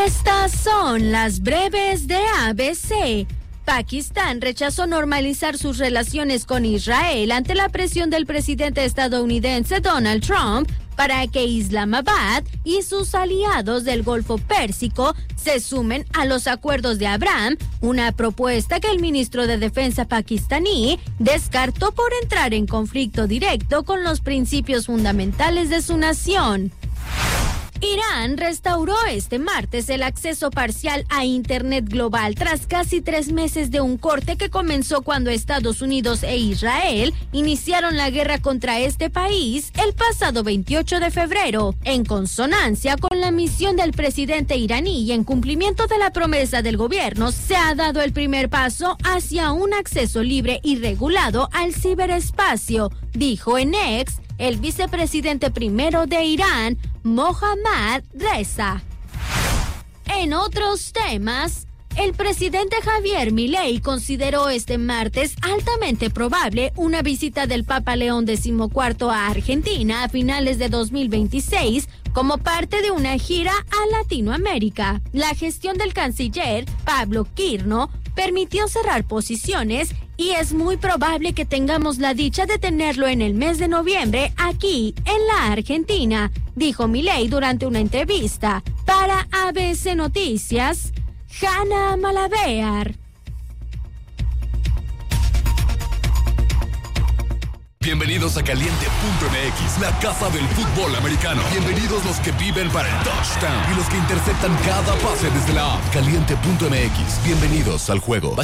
Estas son las breves de ABC. Pakistán rechazó normalizar sus relaciones con Israel ante la presión del presidente estadounidense Donald Trump para que Islamabad y sus aliados del Golfo Pérsico se sumen a los acuerdos de Abraham, una propuesta que el ministro de Defensa pakistaní descartó por entrar en conflicto directo con los principios fundamentales de su nación. Irán restauró este martes el acceso parcial a Internet global tras casi 3 meses de un corte que comenzó cuando Estados Unidos e Israel iniciaron la guerra contra este país el pasado 28 de febrero. En consonancia con la misión del presidente iraní y en cumplimiento de la promesa del gobierno, se ha dado el primer paso hacia un acceso libre y regulado al ciberespacio, dijo en X el vicepresidente primero de Irán, Mohammad Reza. En otros temas, el presidente Javier Milei consideró este martes altamente probable una visita del Papa León XIV a Argentina a finales de 2026 como parte de una gira a Latinoamérica. La gestión del canciller Pablo Quirno permitió cerrar posiciones y es muy probable que tengamos la dicha de tenerlo en el mes de noviembre aquí en la Argentina, dijo Milei durante una entrevista. Para ABC Noticias, Hanna Malavear. Bienvenidos a Caliente.mx, la casa del fútbol americano. Bienvenidos los que viven para el touchdown y los que interceptan cada pase desde la app. Caliente.mx, bienvenidos al juego.